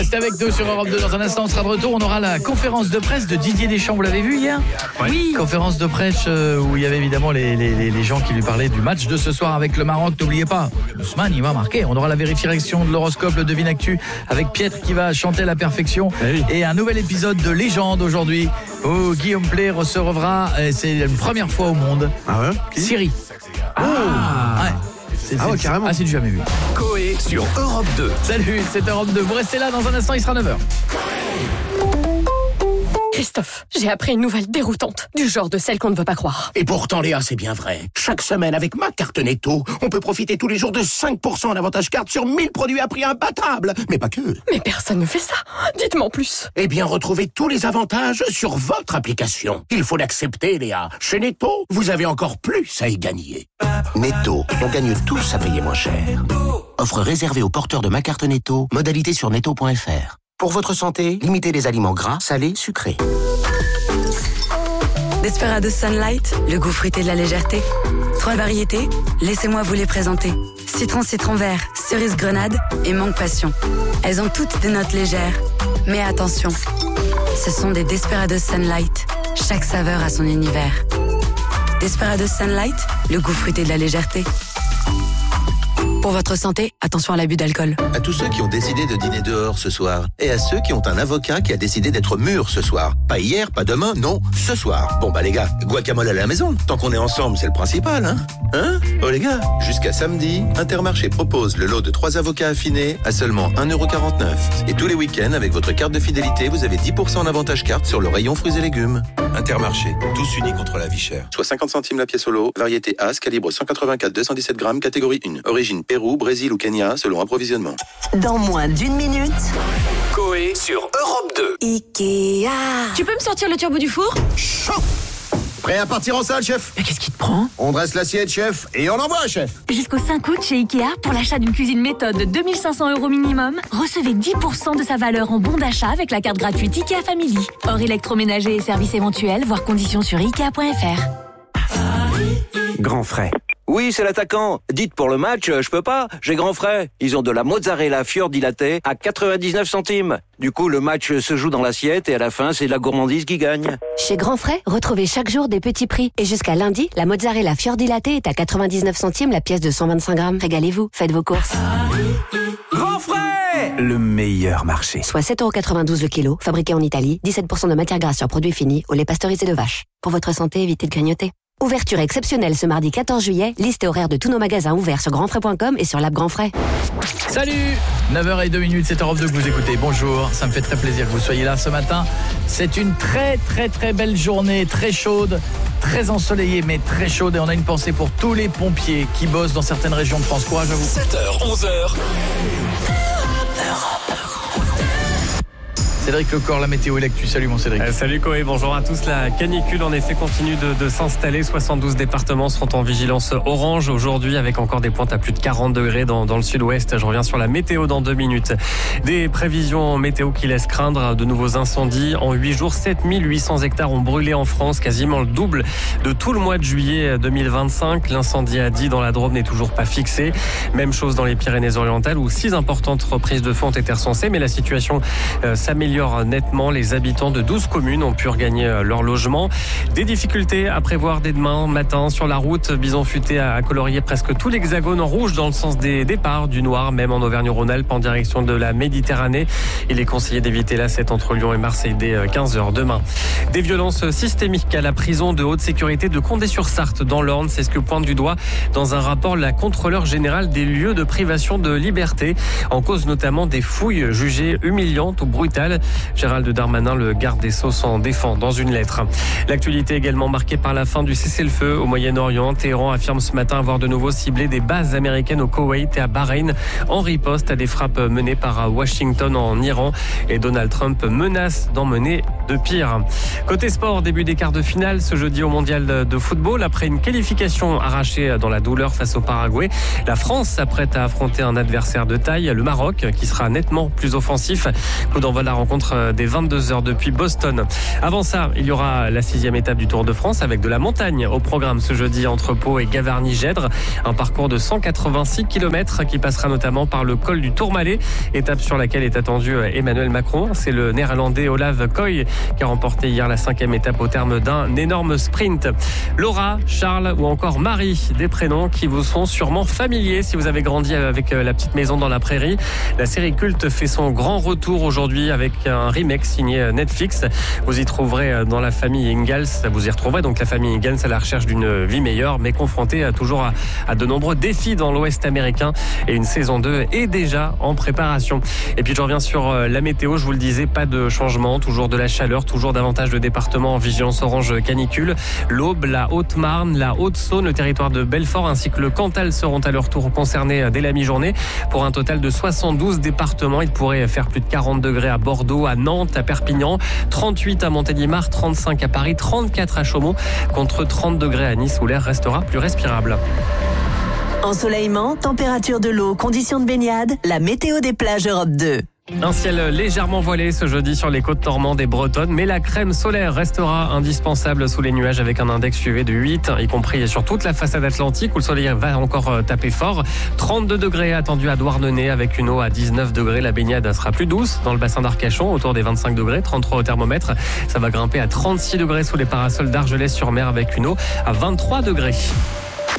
Restez avec nous sur Europe 2. Dans un instant, on sera de retour. On aura la conférence de presse de Didier Deschamps. Vous l'avez vu hier ? Oui. Conférence de presse où il y avait évidemment les gens qui lui parlaient du match de ce soir avec le Maroc. N'oubliez pas, Ousmane, il va marquer. On aura la vérification de l'horoscope, le Devine Actu avec Pietre qui va chanter la perfection. Oui. Et un nouvel épisode de Légende aujourd'hui où Guillaume Play recevra, c'est une première fois au monde, Siri. Carrément. C'est du jamais vu. Coé sur Europe 2. Salut, c'est Europe 2. Vous restez là, dans un instant, il sera 9h. Christophe, j'ai appris une nouvelle déroutante, du genre de celle qu'on ne veut pas croire. Et pourtant, Léa, c'est bien vrai. Chaque semaine, avec ma carte Netto, on peut profiter tous les jours de 5% d'avantage carte sur 1000 produits à prix imbattable. Mais pas que. Mais personne ne fait ça. Dites-moi en plus. Eh bien, retrouvez tous les avantages sur votre application. Il faut l'accepter, Léa. Chez Netto, vous avez encore plus à y gagner. Netto, on gagne tous à payer moins cher. Offre réservée aux porteurs de ma carte Netto. Modalité sur netto.fr. Pour votre santé, limitez les aliments gras, salés, sucrés. Desperados Sunlight, le goût fruité de la légèreté. 3 variétés, laissez-moi vous les présenter. Citron vert, cerise grenade et mangue passion. Elles ont toutes des notes légères. Mais attention, ce sont des Desperados Sunlight. Chaque saveur a son univers. Desperados Sunlight, le goût fruité de la légèreté. Pour votre santé, attention à l'abus d'alcool. À tous ceux qui ont décidé de dîner dehors ce soir. Et à ceux qui ont un avocat qui a décidé d'être mûr ce soir. Pas hier, pas demain, non, ce soir. Bon bah les gars, guacamole à la maison. Tant qu'on est ensemble, c'est le principal, hein Oh les gars, jusqu'à samedi, Intermarché propose le lot de 3 avocats affinés à seulement 1,49€. Et tous les week-ends, avec votre carte de fidélité, vous avez 10% d'avantage carte sur le rayon fruits et légumes. Intermarché, tous unis contre la vie chère. Soit 50 centimes la pièce au lot, variété As, calibre 184-217 grammes, catégorie 1. Origine Pérou, Brésil ou Kenya, selon approvisionnement. Dans moins d'une minute, Coé sur Europe 2. Ikea. Tu peux me sortir le turbo du four ? Chaud. Prêt à partir en salle, chef ? Mais qu'est-ce qui te prend ? On dresse l'assiette, chef, et on envoie, chef. Jusqu'au 5 août chez Ikea, pour l'achat d'une cuisine méthode de 2 500 € minimum, recevez 10% de sa valeur en bon d'achat avec la carte gratuite Ikea Family. Hors électroménager et services éventuels, voir conditions sur Ikea.fr. Grand frais. Oui, c'est l'attaquant. Dites pour le match, je peux pas. J'ai grand frais. Ils ont de la mozzarella fiordilatée à 99 centimes. Du coup, le match se joue dans l'assiette et à la fin, c'est la gourmandise qui gagne. Chez Grand Frais, retrouvez chaque jour des petits prix. Et jusqu'à lundi, la mozzarella fiordilatée est à 99 centimes la pièce de 125 grammes. Régalez-vous, faites vos courses. Grand frais. Le meilleur marché. Soit 7,92€ le kilo, fabriqué en Italie, 17% de matière grasse sur produits finis, au lait pasteurisé de vache. Pour votre santé, évitez de grignoter. Ouverture exceptionnelle ce mardi 14 juillet. Liste et horaire de tous nos magasins ouverts sur grandfrais.com et sur l'app Grand Frais. Salut, 9h02, c'est Europe 2 que vous écoutez. Bonjour, ça me fait très plaisir que vous soyez là ce matin. C'est une très très très belle journée, très chaude, très ensoleillée mais très chaude. Et on a une pensée pour tous les pompiers qui bossent dans certaines régions de France. Courage à vous. 7h, 11h. Cédric Lecor, la météo et l'actu. Salut mon Cédric. Salut Coé, bonjour à tous. La canicule en effet continue de s'installer. 72 départements seront en vigilance orange aujourd'hui avec encore des pointes à plus de 40 degrés dans le sud-ouest. Je reviens sur la météo dans 2 minutes. Des prévisions météo qui laissent craindre de nouveaux incendies. En 8 jours, 7800 hectares ont brûlé en France, quasiment le double de tout le mois de juillet 2025. L'incendie à Die dans la Drôme n'est toujours pas fixé. Même chose dans les Pyrénées-Orientales où 6 importantes reprises de feu ont été recensées, mais la situation s'améliore nettement. Les habitants de 12 communes ont pu regagner leur logement. Des difficultés à prévoir dès demain matin sur la route. Bison Futé a colorié presque tout l'hexagone en rouge dans le sens des départs, du noir même en Auvergne-Rhône-Alpes en direction de la Méditerranée. Il est conseillé d'éviter l'A7 entre Lyon et Marseille dès 15h demain. Des violences systémiques à la prison de haute sécurité de Condé-sur-Sarthe dans l'Orne. C'est ce que pointe du doigt dans un rapport la contrôleure générale des lieux de privation de liberté. En cause notamment des fouilles jugées humiliantes ou brutales. Gérald Darmanin, le garde des Sceaux, s'en défend dans une lettre. L'actualité également marquée par la fin du cessez-le-feu au Moyen-Orient. Téhéran affirme ce matin avoir de nouveau ciblé des bases américaines au Koweït et à Bahreïn en riposte à des frappes menées par Washington en Iran. Et Donald Trump menace d'en mener de pire. Côté sport, début des quarts de finale ce jeudi au Mondial de football. Après une qualification arrachée dans la douleur face au Paraguay, la France s'apprête à affronter un adversaire de taille, le Maroc, qui sera nettement plus offensif. Coup d'envoi de la rencontre rencontre des 22h depuis Boston. Avant ça, il y aura la 6e étape du Tour de France avec de la montagne au programme ce jeudi entre Pau et Gavarnie-Gèdre. Un parcours de 186 km qui passera notamment par le col du Tourmalet, étape sur laquelle est attendu Emmanuel Macron. C'est le néerlandais Olav Koy qui a remporté hier la 5e étape au terme d'un énorme sprint. Laura, Charles ou encore Marie, des prénoms qui vous sont sûrement familiers si vous avez grandi avec La Petite Maison dans la Prairie. La série culte fait son grand retour aujourd'hui avec un remake signé Netflix. Vous y retrouverez la famille Ingalls à la recherche d'une vie meilleure, mais confrontée toujours à de nombreux défis dans l'Ouest américain. Et une saison 2 est déjà en préparation. Et puis je reviens sur la météo, je vous le disais, pas de changement, toujours de la chaleur, toujours davantage de départements en vigilance orange canicule. L'Aube, la Haute-Marne, la Haute-Saône, le territoire de Belfort ainsi que le Cantal seront à leur tour concernés dès la mi-journée. Pour un total de 72 départements, il pourrait faire plus de 40 degrés à Bordeaux, à Nantes, à Perpignan, 38 à Montélimar, 35 à Paris, 34 à Chaumont, contre 30 degrés à Nice où l'air restera plus respirable. Ensoleillement, température de l'eau, conditions de baignade, la météo des plages Europe 2. Un ciel légèrement voilé ce jeudi sur les côtes normandes et bretonnes, mais la crème solaire restera indispensable sous les nuages avec un index UV de 8, y compris sur toute la façade atlantique où le soleil va encore taper fort. 32 degrés attendus à Douarnenez avec une eau à 19 degrés. La baignade sera plus douce dans le bassin d'Arcachon, autour des 25 degrés, 33 au thermomètre. Ça va grimper à 36 degrés sous les parasols d'Argelès-sur-Mer avec une eau à 23 degrés.